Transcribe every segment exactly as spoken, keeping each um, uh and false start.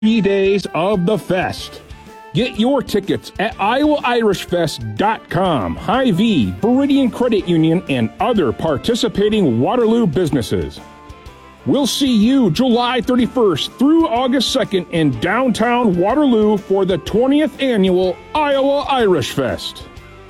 Three days of the fest. Get your tickets at iowa irish fest dot com. Hy-Vee, Veridian Credit Union, and other participating Waterloo businesses. We'll see you July thirty-first through August second in downtown Waterloo for the twentieth annual Iowa Irish Fest.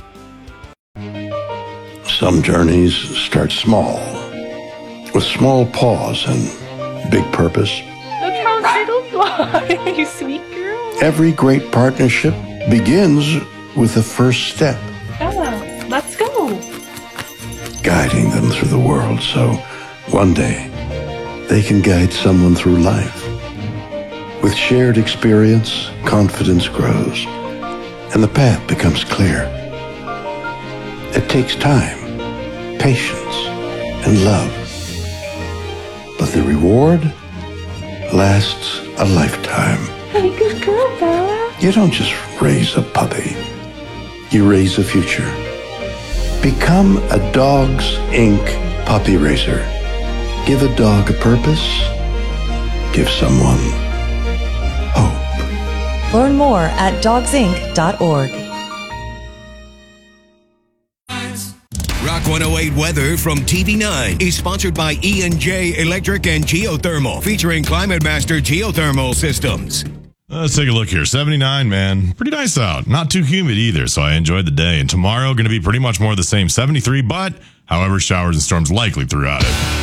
Some journeys start small, with small pause and big purpose. Look how turtles fly, you sweet girl. Every great partnership begins with the first step. Bella, let's go. Guiding them through the world so one day they can guide someone through life. With shared experience, confidence grows, and the path becomes clear. It takes time, patience, and love. But the reward lasts a lifetime. Hey, good girl, Bella. You don't just raise a puppy. You raise a future. Become a Dogs Incorporated puppy raiser. Give a dog a purpose. Give someone hope. Learn more at dogs inc dot org. Rock one oh eight weather from T V nine is sponsored by E and J Electric and Geothermal, featuring Climate Master Geothermal Systems. Let's take a look here. seventy-nine, man. Pretty nice out. Not too humid either, so I enjoyed the day. And tomorrow, going to be pretty much more of the same. seventy-three, but, however, showers and storms likely throughout it.